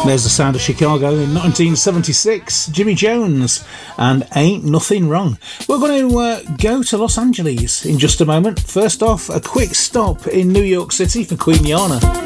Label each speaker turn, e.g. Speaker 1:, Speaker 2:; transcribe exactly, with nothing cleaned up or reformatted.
Speaker 1: There's the sound of Chicago in nineteen seventy-six, Jimmy Jones, and Ain't Nothing Wrong. We're going to uh, go to Los Angeles in just a moment. First off, a quick stop in New York City for Queen Yana.